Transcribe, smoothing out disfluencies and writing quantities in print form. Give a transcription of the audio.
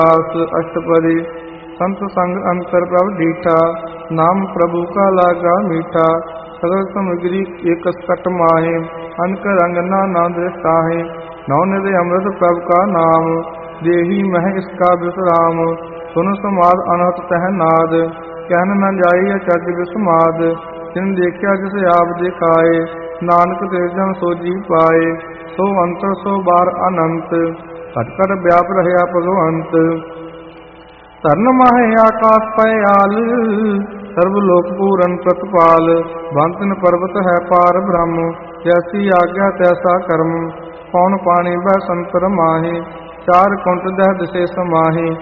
आस अष्टपदी संत संग अंतर प्रभ डीठा, नाम प्रभु का लागा मीठा। सगल सामग्री एक सकट माहे, अनक रंग नाना दृष्टाहे। नौ निधि अमृत प्रभ का नाम, देही मह इसका विश्राम। सुन समाद अनहत तह नाद, कहन न जाई अचज विस्माद। जिन देखा जिस आप दिखाए, नानक तेजन सो जी पाए। सो अंतर सो बार अनंत, घट घट व्याप रहया भगवंत। धरन माहे आकाश पयाल, सर्वलोक पूरन प्रतपाल। भंतन पर्वत है पार ब्रह्म, जैसी आज्ञा तैसा कर्म। पौन पानी वह संतर माहे, चार कुंट दह दिशे समाहे।